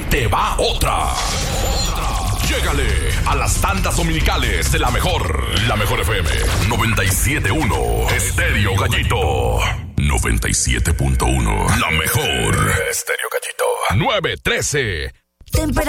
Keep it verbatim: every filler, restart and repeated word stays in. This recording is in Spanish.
te va otra. Llégale a las tandas dominicales de la mejor. La mejor F M noventa y siete punto uno. Estéreo Gallito. noventa y siete punto uno. La mejor. Estéreo Gallito. nueve trece. Temperatura